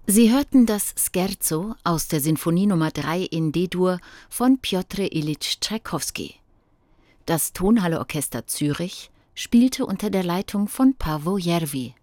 Sie hörten das Scherzo aus der Sinfonie Nummer 3 in D-Dur von Pjotr Iljitsch Tschaikowski. Das Tonhalle Orchester Zürich spielte unter der Leitung von Paavo Järvi.